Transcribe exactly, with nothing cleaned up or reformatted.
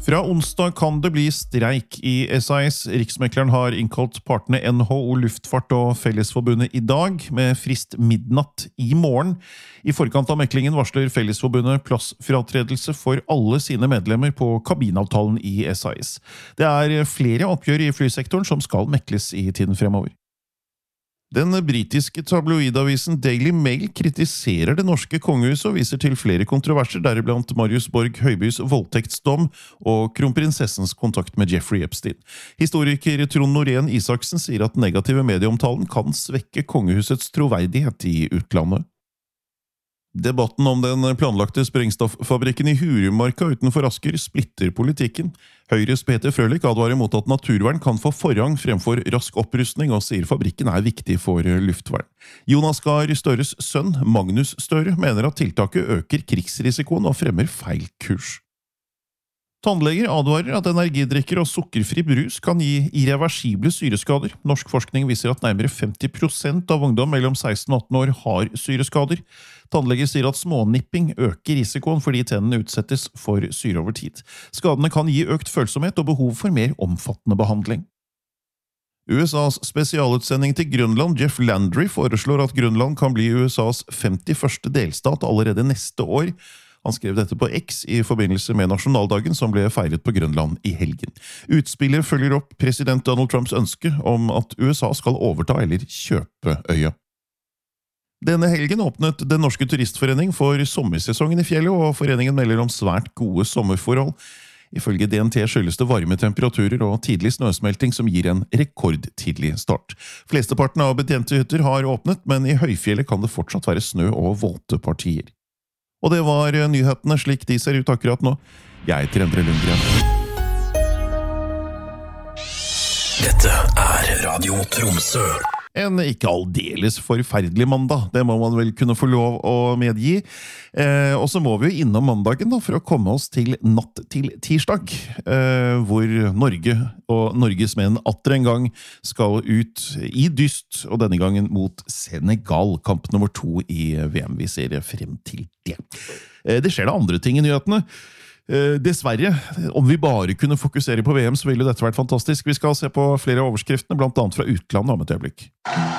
Fra onsdag kan det bli streik i S A S. Riksmekleren har innkalt partene N H O Luftfart og Fellesforbundet i dag, med frist midnatt i morgen. I forkant av meklingen varsler Fellesforbundet plassfratredelse for alle sine medlemmer på kabinavtalen i S A S. Det er flere oppgjør i flysektoren som skal mekles i tiden fremover. Den britiske tabloidavisen Daily Mail kritiserer det norske kongehuset og viser til flere kontroverser, deriblant Marius Borg Høibys voldtektsdom og kronprinsessens kontakt med Jeffrey Epstein. Historiker Trond Norén Isaksen sier at negative medieomtalen kan svekke kongehusets troverdighet i utlandet. Debatten om den planlagte sprengstoffabrikken i Hurumarka utenfor Asker splitter politikken. Høyres Peter Frølich advarer mot at naturvern kan få forrang fremfor rask opprustning, og sier fabrikken er viktig for luftvern. Jonas Gahr Støres sønn, Magnus Støre, mener at tiltaket øker krigsrisikoen og fremmer feil kurs. Tannleger advarer at energidrikker og sukkerfri brus kan gi irreversible syreskader. Norsk forskning viser at nærmere femti prosent av ungdom mellom seksten og atten år har syreskader. Tannleger sier at smånipping øker risikoen fordi tennene utsettes for syre over tid. Skadene kan gi økt følsomhet og behov for mer omfattende behandling. U S A's spesialutsending til Grønland, Jeff Landry, foreslår at Grønland kan bli U S A's femtiførste delstat allerede neste år. Han skrev dette på X i forbindelse med nasjonaldagen som ble feiret på Grønland i helgen. Utspillet følger opp president Donald Trumps ønske om at U S A skal overta eller kjøpe øya. Denne helgen åpnet Den norske turistforening for sommersesongen i fjellet, og foreningen melder om svært gode sommerforhold. Ifølge D N T skyldes det varme temperaturer og tidlig snøsmelting som gir en rekordtidlig start. Flesteparten av betjente hytter har åpnet, men i høyfjellet kan det fortsatt være snø og våte partier. Og det var nyhetene slik de ser ut akkurat nå. Jeg heter Endre Lundgren. Dette er Radio Tromsø. En ikke aldeles forferdelig mandag, det må man vel kunne få lov å medgi. Eh, og så må vi jo innom mandagen da, for å komme oss til natt til tirsdag, eh, hvor Norge og Norges menn atter en gang skal ut i dyst, og denne gangen mot Senegal, kamp nummer to i V M. Vi ser frem til det. Eh, det skjer da andre ting i nyhetene. Uh, dessverre, om vi bare kunne fokusere på V M, så ville dette vært fantastisk. Vi skal se på flere av overskriftene, blant annet fra utlandet om et øyeblikk.